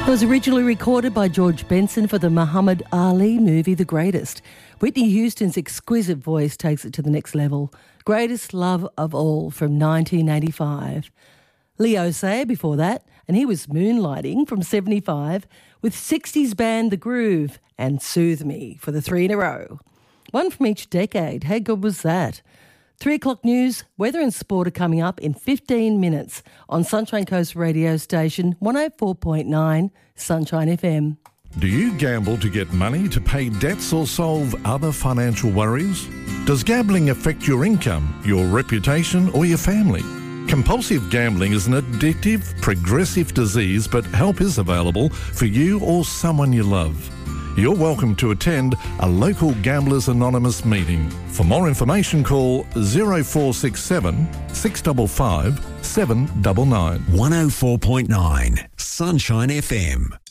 It was originally recorded by George Benson for the Muhammad Ali movie The Greatest. Whitney Houston's exquisite voice takes it to the next level. Greatest Love of All from 1985. Leo Sayer before that, and he was moonlighting from 75 with 60s band The Groove and Soothe Me for the three in a row. One from each decade. How good was that? 3 o'clock news, weather and sport are coming up in 15 minutes on Sunshine Coast radio station 104.9 Sunshine FM. Do you gamble to get money to pay debts or solve other financial worries? Does gambling affect your income, your reputation or your family? Compulsive gambling is an addictive, progressive disease, but help is available for you or someone you love. You're welcome to attend a local Gamblers Anonymous meeting. For more information, call 0467 655 799. 104.9 Sunshine FM.